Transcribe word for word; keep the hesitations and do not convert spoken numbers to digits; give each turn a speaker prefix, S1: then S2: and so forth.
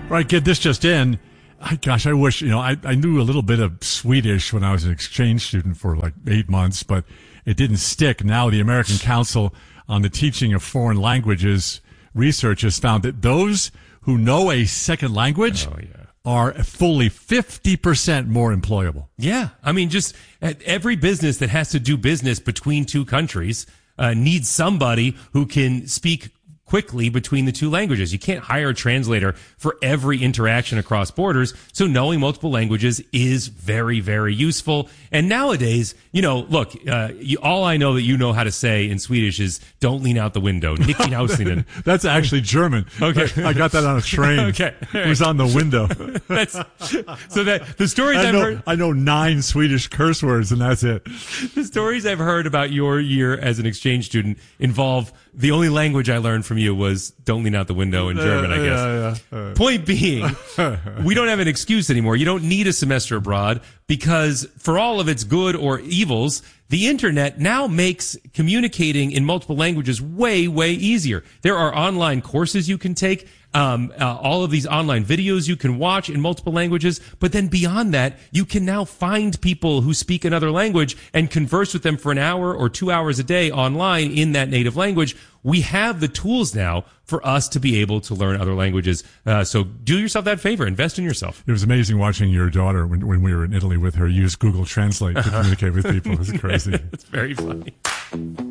S1: Right, get this just in. I, gosh, I wish, you know, I, I knew a little bit of Swedish when I was an exchange student for like eight months, but it didn't stick. Now the American Council on the Teaching of Foreign Languages research has found that those who know a second language
S2: oh, yeah.
S1: are fully fifty percent more employable.
S2: Yeah. I mean, just every business that has to do business between two countries uh, needs somebody who can speak quickly between the two languages. You can't hire a translator for every interaction across borders. So knowing multiple languages is very, very useful. And nowadays, you know, look, uh, you, all I know that you know how to say in Swedish is "don't lean out the window." Nicht hinauslehnen.
S1: That's actually German.
S2: Okay.
S1: I got that on a train.
S2: Okay.
S1: It was on the window.
S2: That's so that the stories
S1: I
S2: I've
S1: know,
S2: heard.
S1: I know nine Swedish curse words, and that's it.
S2: The stories I've heard about your year as an exchange student involve the only language I learned from you was "don't lean out the window" in German, I guess.
S1: Yeah, yeah, uh.
S2: Point being, we don't have an excuse anymore. You don't need a semester abroad because for all of its good or evils, the internet now makes communicating in multiple languages way, way easier. There are online courses you can take. Um, uh, all of these online videos you can watch in multiple languages. But then beyond that, you can now find people who speak another language and converse with them for an hour or two hours a day online in that native language. We have the tools now for us to be able to learn other languages. Uh, so do yourself that favor. Invest in yourself.
S1: It was amazing watching your daughter when, when we were in Italy with her use Google Translate to communicate with people. It was crazy.
S2: It's very funny.